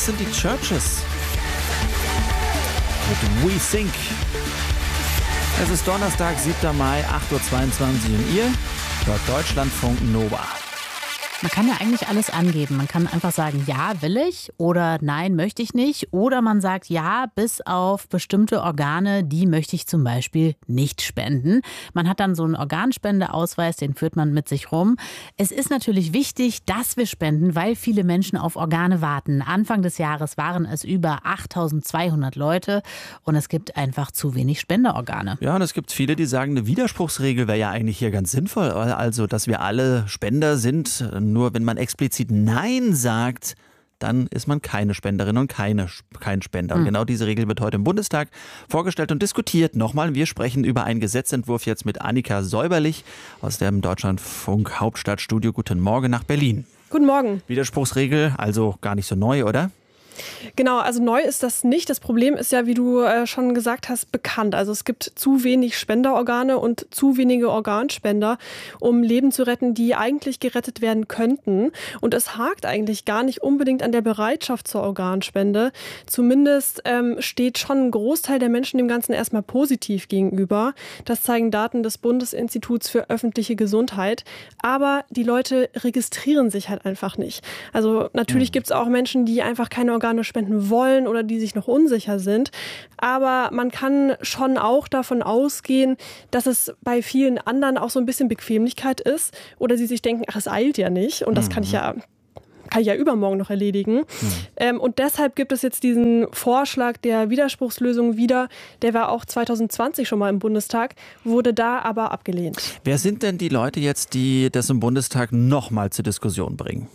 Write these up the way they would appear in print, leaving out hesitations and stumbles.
Das sind die Churches mit We Think. Es ist Donnerstag, 7. Mai, 8.22 Uhr und ihr hört Deutschlandfunk Nova. Man kann ja eigentlich alles angeben. Man kann einfach sagen, ja, will ich oder nein, möchte ich nicht. Oder man sagt, ja, bis auf bestimmte Organe, die möchte ich zum Beispiel nicht spenden. Man hat dann so einen Organspendeausweis, den führt man mit sich rum. Es ist natürlich wichtig, dass wir spenden, weil viele Menschen auf Organe warten. Anfang des Jahres waren es über 8.200 Leute und es gibt einfach zu wenig Spenderorgane. Ja, und es gibt viele, die sagen, eine Widerspruchsregel wäre ja eigentlich hier ganz sinnvoll. Also, dass wir alle Spender sind. Nur wenn man explizit Nein sagt, dann ist man keine Spenderin und kein Spender. Und genau diese Regel wird heute im Bundestag vorgestellt und diskutiert. Nochmal, wir sprechen über einen Gesetzentwurf jetzt mit Annika Säuberlich aus dem Deutschlandfunk Hauptstadtstudio. Guten Morgen nach Berlin. Guten Morgen. Widerspruchsregel, also gar nicht so neu, oder? Genau, also neu ist das nicht. Das Problem ist ja, wie du schon gesagt hast, bekannt. Also es gibt zu wenig Spenderorgane und zu wenige Organspender, um Leben zu retten, die eigentlich gerettet werden könnten. Und es hakt eigentlich gar nicht unbedingt an der Bereitschaft zur Organspende. Zumindest steht schon ein Großteil der Menschen dem Ganzen erstmal positiv gegenüber. Das zeigen Daten des Bundesinstituts für öffentliche Gesundheit. Aber die Leute registrieren sich halt einfach nicht. Also natürlich gibt es auch Menschen, die einfach keine Organe spenden wollen oder die sich noch unsicher sind. Aber man kann schon auch davon ausgehen, dass es bei vielen anderen auch so ein bisschen Bequemlichkeit ist oder sie sich denken, ach, es eilt ja nicht und das kann ich ja übermorgen noch erledigen. Und deshalb gibt es jetzt diesen Vorschlag der Widerspruchslösung wieder. Der war auch 2020 schon mal im Bundestag, wurde da aber abgelehnt. Wer sind denn die Leute jetzt, die das im Bundestag nochmal zur Diskussion bringen?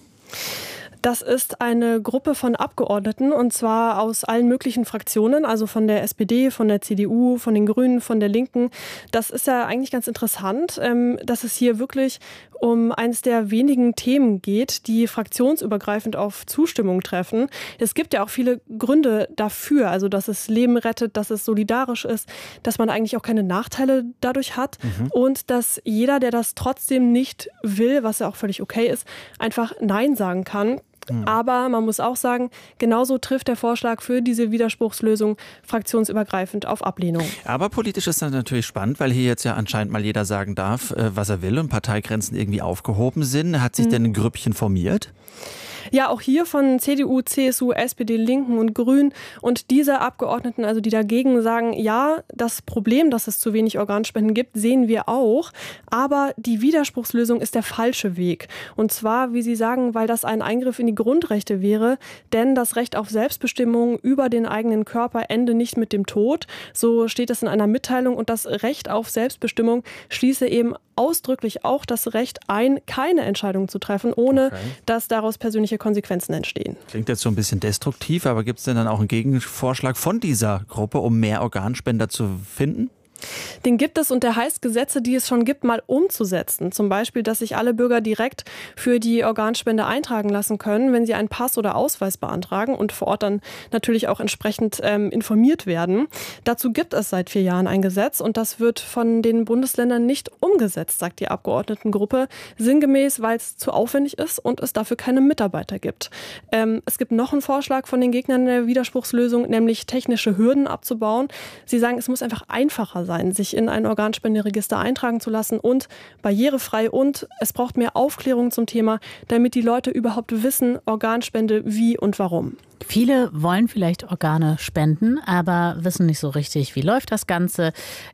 Das ist eine Gruppe von Abgeordneten und zwar aus allen möglichen Fraktionen, also von der SPD, von der CDU, von den Grünen, von der Linken. Das ist ja eigentlich ganz interessant, dass es hier wirklich um eines der wenigen Themen geht, die fraktionsübergreifend auf Zustimmung treffen. Es gibt ja auch viele Gründe dafür, also dass es Leben rettet, dass es solidarisch ist, dass man eigentlich auch keine Nachteile dadurch hat und dass jeder, der das trotzdem nicht will, was ja auch völlig okay ist, einfach Nein sagen kann. Aber man muss auch sagen, genauso trifft der Vorschlag für diese Widerspruchslösung fraktionsübergreifend auf Ablehnung. Aber politisch ist das natürlich spannend, weil hier jetzt ja anscheinend mal jeder sagen darf, was er will und Parteigrenzen irgendwie aufgehoben sind. Hat sich denn ein Grüppchen formiert? Ja, auch hier von CDU, CSU, SPD, Linken und Grünen. Und diese Abgeordneten, also die dagegen sagen, ja, das Problem, dass es zu wenig Organspenden gibt, sehen wir auch. Aber die Widerspruchslösung ist der falsche Weg. Und zwar, wie sie sagen, weil das ein Eingriff in die Grundrechte wäre. Denn das Recht auf Selbstbestimmung über den eigenen Körper ende nicht mit dem Tod. So steht es in einer Mitteilung. Und das Recht auf Selbstbestimmung schließe eben ausdrücklich auch das Recht ein, keine Entscheidung zu treffen, ohne dass daraus persönliche Konsequenzen entstehen. Klingt jetzt so ein bisschen destruktiv, aber gibt es denn dann auch einen Gegenvorschlag von dieser Gruppe, um mehr Organspender zu finden? Den gibt es und der heißt, Gesetze, die es schon gibt, mal umzusetzen. Zum Beispiel, dass sich alle Bürger direkt für die Organspende eintragen lassen können, wenn sie einen Pass oder Ausweis beantragen und vor Ort dann natürlich auch entsprechend informiert werden. Dazu gibt es seit 4 Jahren ein Gesetz und das wird von den Bundesländern nicht umgesetzt, sagt die Abgeordnetengruppe. Sinngemäß, weil es zu aufwendig ist und es dafür keine Mitarbeiter gibt. Es gibt noch einen Vorschlag von den Gegnern der Widerspruchslösung, nämlich technische Hürden abzubauen. Sie sagen, es muss einfach einfacher sein, sich in ein Organspenderegister eintragen zu lassen und barrierefrei, und es braucht mehr Aufklärung zum Thema, damit die Leute überhaupt wissen, Organspende wie und warum. Viele wollen vielleicht Organe spenden, aber wissen nicht so richtig, wie läuft das Ganze.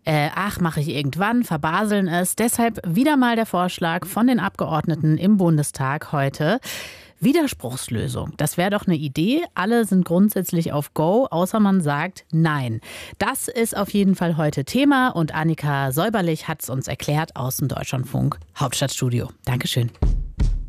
Mache ich irgendwann, verbaseln es. Deshalb wieder mal der Vorschlag von den Abgeordneten im Bundestag heute. Widerspruchslösung, das wäre doch eine Idee. Alle sind grundsätzlich auf Go, außer man sagt Nein. Das ist auf jeden Fall heute Thema und Annika Säuberlich hat es uns erklärt aus dem Deutschlandfunk Hauptstadtstudio. Dankeschön.